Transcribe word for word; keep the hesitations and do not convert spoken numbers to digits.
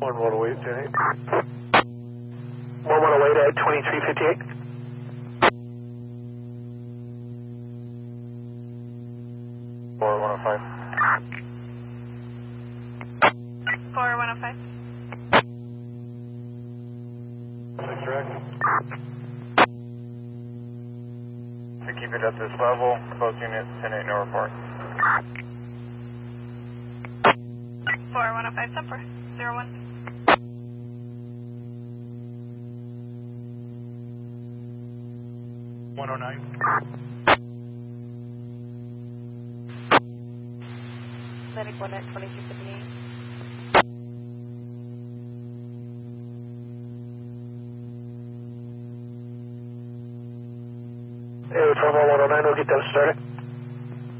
one one oh eight, ten eight. one one oh eight at twenty-three fifty-eight. four one oh five. four one oh five. six direct. To keep it at this level, close unit, ten eight, no report. four one oh five, Semper, zero one. one oh nine. Medic one at twenty-two fifty-eight. Hey, Tomo one oh nine, we'll get them started.